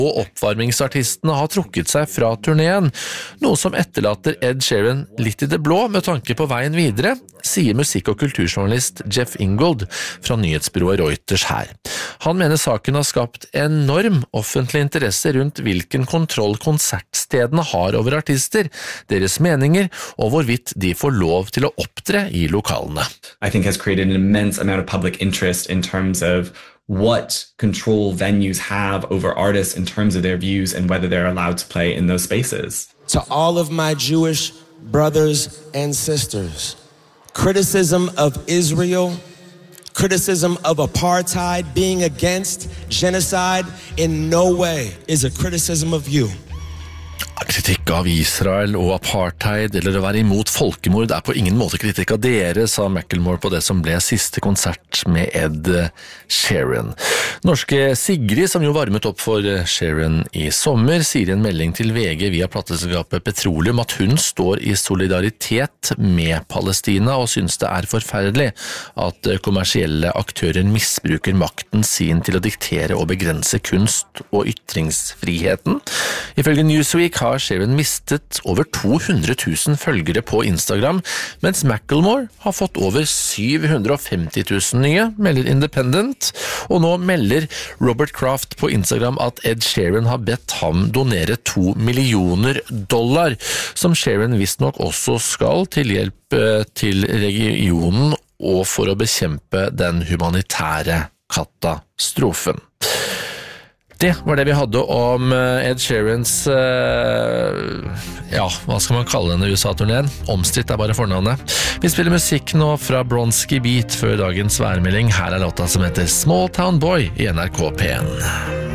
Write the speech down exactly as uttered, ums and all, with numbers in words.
Og oppvarmingsartistene har trukket seg fra turneen, noe som etterlater Ed Sheeran litt i det blå med tanke på veien videre, sier musikk- og kulturjournalist Jeff Ingold fra nyhetsbyrået Reuters her. Han mener saken har skapt enorm offentlig interesse rundt hvilken kontroll konsertstedene har over artister, deres meninger og hvorvidt de får lov til å opptre i lokalene. I think has created an immense amount of public interest in terms of what control venues have over artists in terms of their views and whether they're allowed to play in those spaces. To all of my Jewish brothers and sisters, criticism of Israel, criticism of apartheid, being against genocide in no way is a criticism of you. Kritikk av Israel og apartheid eller å være imot folkemord er på ingen måte kritikk av dere, sa Macklemore på det som ble siste konsert med Ed Sheeran. Norske Sigrid, som jo varmet opp for Sheeran i sommer, sier i en melding til V G via plateselskapet Petroleum at hun står i solidaritet med Palestina og synes det er forferdelig at kommersielle aktører misbruker makten sin til å diktere og begrense kunst- og ytringsfriheten. Ifølge Newsweek har Sheeran mistet over to hundre tusen følgere på Instagram, mens Macklemore har fått over syv hundre og femti tusen nye, melder Independent, og nå melder Robert Kraft på Instagram at Ed Sheeran har bedt ham donere to millioner dollar, som Sheeran visst nok også skal til hjelp til regionen og for å bekjempe den humanitære katastrofen. Det var det vi hadde om Ed Sheerans, ja, hva skal man kalle denne U S A-turneen? Omstridt er bare fornavnet. Vi spiller musikk nå fra Bronski Beat før dagens værmelding. Her er låta som heter Small Town Boy i N R K P en.